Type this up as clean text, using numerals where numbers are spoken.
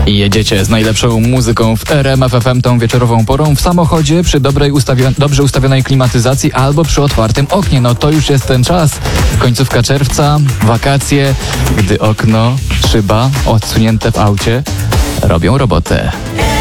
Jedziecie z najlepszą muzyką w RMF FM tą wieczorową porą w samochodzie przy dobrze ustawionej klimatyzacji albo przy otwartym oknie. No to już jest ten czas. Końcówka czerwca, wakacje, gdy okno, szyba odsunięte w aucie robią robotę.